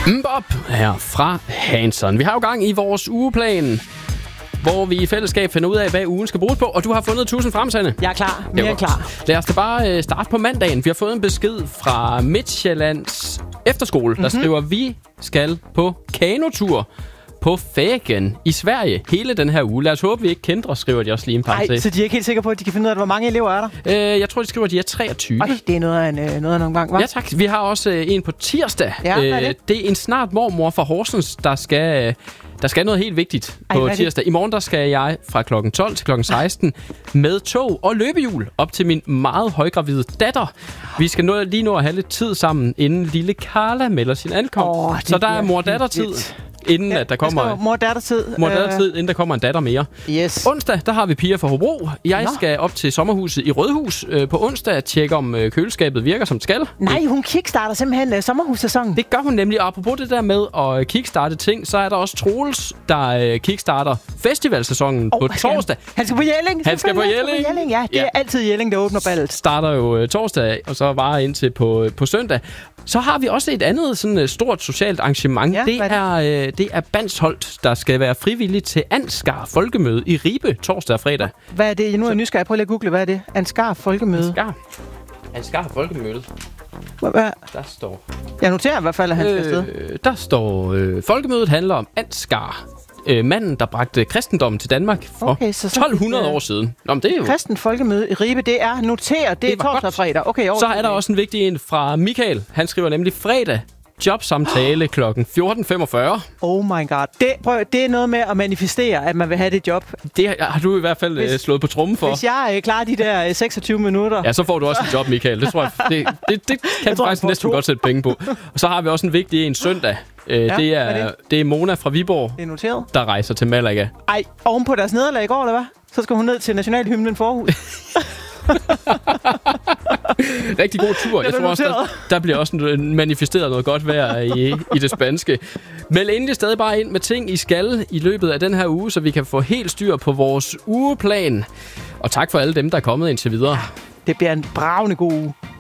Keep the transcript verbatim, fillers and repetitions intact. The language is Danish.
Mbop her fra Hanson. Vi har jo gang i vores ugeplan, hvor vi i fællesskab finder ud af, hvad ugen skal bruges på. Og du har fundet tusind frem, Sanne. Jeg er klar. Mere end klar. Lad os da bare starte på mandagen. Vi har fået en besked fra Midtjyllands efterskole, mm-hmm. der skriver, vi skal på kanotur på Fägen i Sverige hele den her uge. Lad os håbe, vi ikke kender, skriver de også lige en par. Nej, så de er ikke helt sikre på, at de kan finde ud af, hvor mange elever er der? Øh, jeg tror, de skriver, at de er treogtyve. Øj, det er noget af en, noget af en omgang, hva'? Ja, tak. Vi har også øh, en på tirsdag. Ja, hvad er det? Øh, det er en snart mormor fra Horsens, der skal... Øh, Der skal noget helt vigtigt Ej, på tirsdag. I morgen der skal jeg fra klokken tolv til klokken seksten med tog og løbehjul op til min meget højgravide datter. Vi skal nå, lige nå at have lidt tid sammen, inden lille Carla melder sin ankomst. Oh, så der er mor-datter-tid, inden ja, at der kommer... Mor-datter-tid. Mor-datter-tid, inden der kommer en datter mere. Yes. Onsdag, der har vi Pia fra Hobro. Jeg Nå. skal op til sommerhuset i Rødhus øh, på onsdag at tjekke, om øh, køleskabet virker, som det skal. Nej, hun kickstarter simpelthen øh, sommerhussæsonen. Det gør hun nemlig. Og apropos det der med at kickstarte ting, så er der også Troels, der øh, kickstarter festivalsæsonen oh, på torsdag. Han, han skal på Jelling. Han skal på Jelling. Han skal på Jelling. Ja, det ja. er altid Jelling, der åbner ballet. Starter jo øh, torsdag, og så varer indtil på, øh, på søndag. Så har vi også et andet sådan uh, stort socialt arrangement. Ja, det, er, øh, det er Bansholt, der skal være frivillig til Ansgar Folkemøde i Ribe torsdag og fredag. Hvad er det? Nu er jeg nysgerrig. Prøv lige at google, hvad er det? Ansgar Folkemøde. Ansgar. Ansgar Folkemøde. Hvad? Der står... Jeg noterer i hvert fald, at han skal øh, afsted. Der står... Øh, Folkemødet handler om Ansgar. Øh, manden, der bragte kristendommen til Danmark for okay, så tolv hundrede år siden. Nå, men det er jo... Kristen Folkemøde i Ribe, det er noteret. Det, det er torsdag og fredag. Okay, så er der også en vigtig en fra Michael. Han skriver nemlig fredag. Jobsamtale klokken fjorten femogfyrre. Oh my god. Det, prøv, det er noget med at manifestere, at man vil have det job. Det har du i hvert fald hvis, slået på trummen for. Hvis jeg øh, klarer de der øh, seksogtyve minutter... Ja, så får du også et job, Michael. Det tror jeg, det, det, det kan jeg du faktisk næsten to. godt sætte penge på. Og så har vi også en vigtig en søndag. Øh, ja, det, er, det? det er Mona fra Viborg, det er noteret. Der rejser til Malaga. Ej, oven på deres nederlag i går, eller hvad? Så skal hun ned til Nationalhymnen Forhus. Rigtig god tur. Jeg tror også, der, der bliver også manifesteret noget godt vejr i, i det spanske. Meld endelig stadig bare ind med ting, I skal i løbet af den her uge, så vi kan få helt styr på vores ugeplan. Og tak for alle dem, der er kommet indtil videre. Det bliver en bravende god uge.